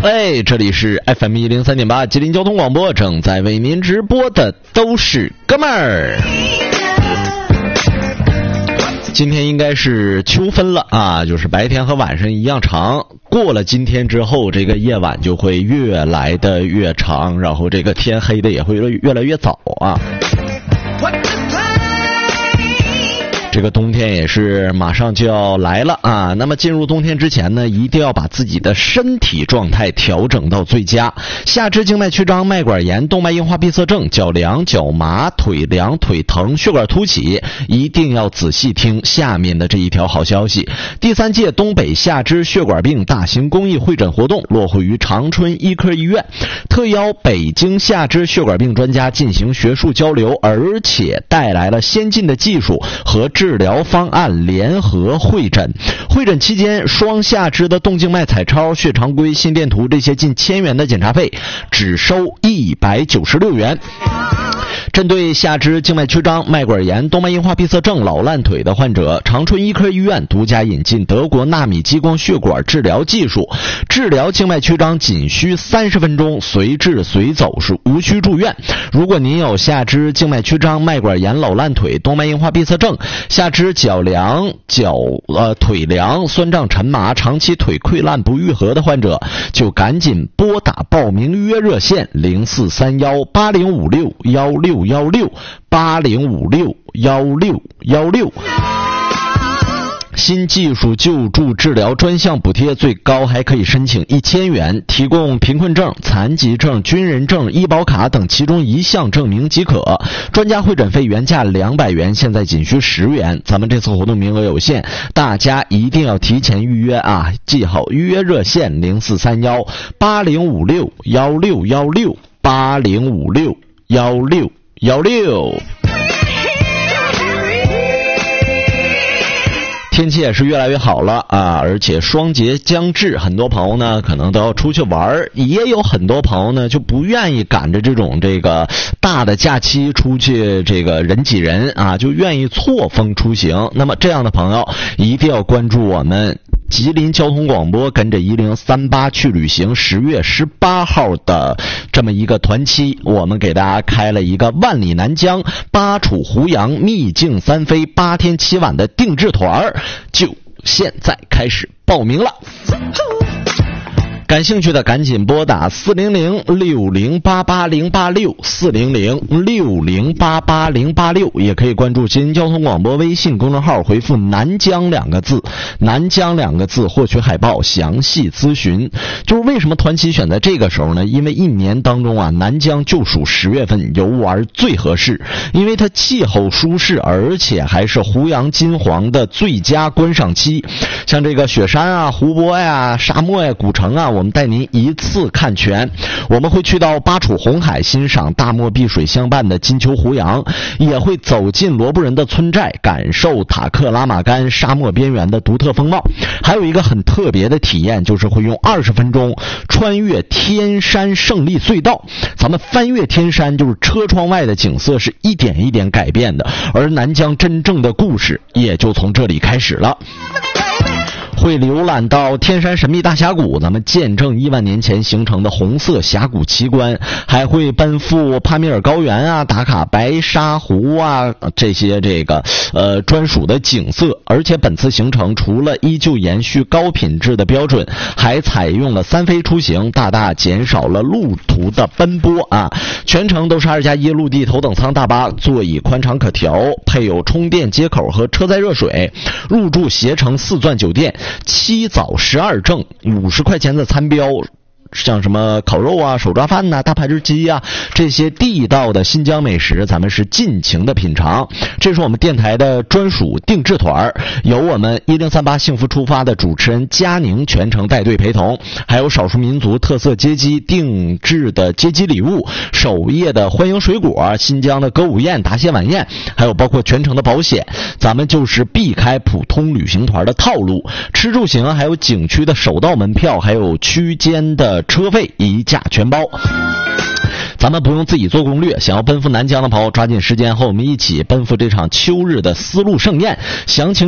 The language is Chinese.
哎，这里是 FM 103.8吉林交通广播，正在为您直播的都是哥们儿。今天应该是秋分了啊，就是白天和晚上一样长。过了今天之后，这个夜晚就会越来的越长，然后这个天黑的也会越来越早啊。这个冬天也是马上就要来了啊！那么进入冬天之前呢，一定要把自己的身体状态调整到最佳。下肢静脉曲张、脉管炎、动脉硬化闭塞症、脚凉、脚麻、腿凉、腿疼、血管凸起，一定要仔细听下面的这一条好消息。第3届东北下肢血管病大型公益会诊活动落户于长春医科医院，特邀北京下肢血管病专家进行学术交流，而且带来了先进的技术和治疗方案联合会诊。会诊期间，双下肢的动静脉彩超、血常规、心电图这些近1000元的检查费只收196元。针对下肢静脉曲张、脉管炎、动脉硬化闭塞症、老烂腿的患者，长春医科医院独家引进德国纳米激光血管治疗技术，治疗静脉曲张仅需30分钟，随治随走，是无需住院。如果您有下肢静脉曲张、脉管炎、老烂腿、动脉硬化闭塞症、下肢脚凉、腿凉、酸胀沉麻、长期腿溃烂不愈合的患者，就赶紧拨打报名预约热线043180561616 80561616。新技术救助治疗专项补贴最高还可以申请1000元，提供贫困证、残疾证、军人证、医保卡等其中一项证明即可。专家会诊费原价200元，现在仅需10元。咱们这次活动名额有限，大家一定要提前预约啊！记好预约热线043180561616 80561616。天气也是越来越好了啊，而且双节将至，很多朋友呢可能都要出去玩，也有很多朋友呢就不愿意赶着这种大的假期出去人挤人啊，就愿意错峰出行。那么这样的朋友一定要关注我们吉林交通广播跟着1038去旅行10月18号的这么一个团期，我们给大家开了一个万里南疆、巴楚胡杨、秘境3飞8天7晚的定制团，就现在开始报名了。感兴趣的赶紧拨打400-6088-086 400-6088-086，也可以关注吉林交通广播微信公众号，回复南疆2个字，南疆2个字获取海报详细咨询。就是为什么团期选在这个时候呢？因为一年当中啊，南疆就属10月份游玩最合适，因为它气候舒适，而且还是胡杨金黄的最佳观赏期。像这个雪山啊、湖泊呀、沙漠呀、古城啊，我们带您一次看全。我们会去到巴楚红海欣赏大漠碧水相伴的金球胡杨，也会走进罗布人的村寨，感受塔克拉玛干沙漠边缘的独特风貌。还有一个很特别的体验，就是会用20分钟穿越天山胜利隧道。咱们翻越天山，就是车窗外的景色是一点一点改变的，而南疆真正的故事也就从这里开始了。会浏览到天山神秘大峡谷，咱们见证1万年前形成的红色峡谷奇观，还会奔赴帕米尔高原啊，打卡白沙湖啊，这些专属的景色。而且本次行程除了依旧延续高品质的标准，还采用了3飞出行，大大减少了路途的奔波啊。全程都是2+1陆地头等舱大巴，座椅宽敞可调，配有充电接口和车载热水，入住携程4钻酒店，7早12正，50块钱的餐标，像什么烤肉啊、手抓饭呐、大排鸡啊，这些地道的新疆美食，咱们是尽情的品尝。这是我们电台的专属定制团，由我们1038幸福出发的主持人佳宁全程带队陪同，还有少数民族特色街机定制的街机礼物，首页的欢迎水果，新疆的歌舞宴、答谢晚宴，还有包括全程的保险。咱们就是避开普通旅行团的套路，吃住行还有景区的首道门票，还有区间的车费一价全包。咱们不用自己做攻略，想要奔赴南疆的朋友抓紧时间和我们一起奔赴这场秋日的丝路盛宴。详情